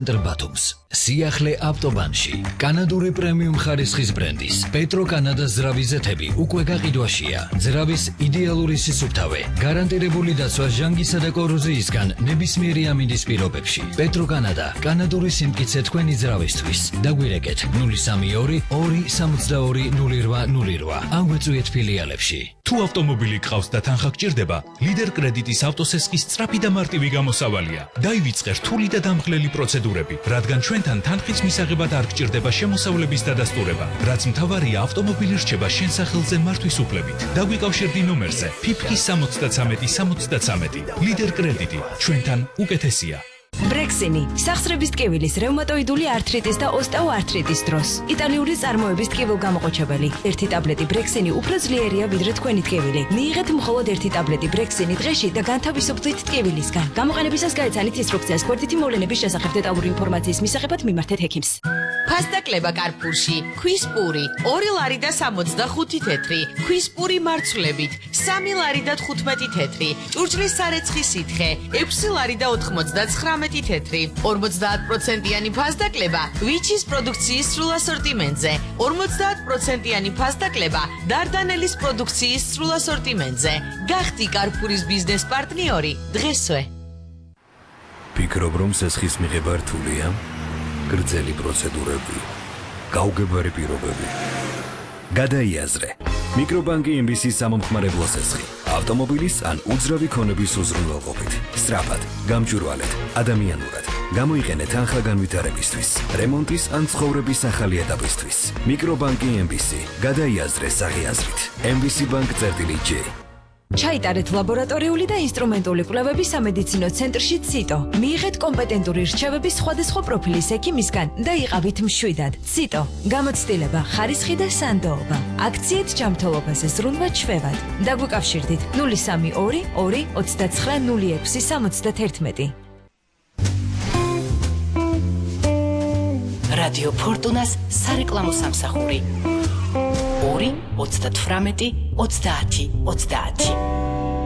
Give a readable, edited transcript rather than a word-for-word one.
Batoms. Siahle ავტობანში. კანადური პრემიუმ ხარისხის ბრენდის Petro Canada-ს ძრავის ზეთები უკვე გაყიდვაშია. ძრავის იდეალური სისუფთავე, გარანტირებული დაცვა ჟანგისა და კოროზიისგან ნებისმიერი ამინდის პირობებში. Petro Canada, კანადური სიმტკიცე თქვენი ძრავისთვის. დაგვირეკეთ 032 262 0808 ან გვეწვიეთ ფილიალებში. თუ ავტომობილი გყავს და თანხა გჭირდება, ლიდერ კრედიტის ავტოსესხის სწრაფი და მარტივი გამოსავალია. დაივიწყე რთული და დამღლელი პროცედურები, რადგან ჩვენთან თანხის მისაღებად არ გჭირდება შემოსავლების დადასტურება, რაც მთავარია ავტომობილი რჩება შენ სახელზე მართვის უფლებით. დაგვიკავშირდი ნომერზე PIPK 73 ლიდერ კრედიტი, ჩვენთან უკეთესია. ბრექსინი, სახსრების ტკივილის, რევმატოიდული ართრიტის და ოსტეოართრიტის დროს. იტალიური წარმოების ტკივილგამოყოჩებელი. ერთი ტაბლეტი ბრექსინი უფრო ძლიერია ვიდრე თქვენი ტკივილი. მიიღეთ მხოლოდ ერთი ტაბლეტი ბრექსინი დღეში და განთავისუფლდით ტკივილისგან. გამოყენებისას გაეცანით ინსტრუქციას გვერდითი მოვლენების შესახებ დეტალური ინფორმაციის მისაღებად მიმართეთ ექიმს. Pasta კლება კარპურში, ქვის პური, 2 ლარი და 65 თეთრი, ქვის პური მარცვლებით, 3 ლარი და 15 თეთრი, ჭურჭლის სარეცხი სითხე, 6 ლარი და 99 თეთრი, 50%-იანი pasta კლება, ვიჩის პროდუქციის სრულ ასორტიმენტზე, 50%-იანი pasta კლება, დარდანელის პროდუქციის სრულ ასორტიმენტზე. გახდი კარპურის ბიზნეს პარტნიორი დღესვე. ფიქრობ, რომ სესხის მიღება რთულია? გრძელი პროცედურები, გაუგებარი პირობები. გადაიაზრე. მიკრობანკი MBC-ის სამომხმარებლო სესხი. ავტომობილის ან უძრავი ქონების უზრუნველყოფით. სწრაფად, გამჭვირვალედ, ადამიანურად. გამოიყენე თანხა განვითარებისთვის, რემონტის ან ცხოვრების ახალი ეტაპისთვის. მიკრობანკი MBC. გადაიაზრე საღი აზრით. MBC Bank-J. ჩაიტარეთ ლაბორატორიული და ინსტრუმენტული კვლევები სამედიცინო ცენტრში ციტო. მიიღეთ კომპეტენტური რჩევები სხვადასხვა პროფილის ექიმისგან და იყავით მშვიდად. ციტო. გამოცდილება, ხარისხი და სანდოობა. აქციით ჯანმრთელობაზე ზრუნვა ჩვევად. დაგვიკავშირდით 032 229 06 71. რადიო ფორტუნას სარეკლამო სამსახური 2 38 30 30.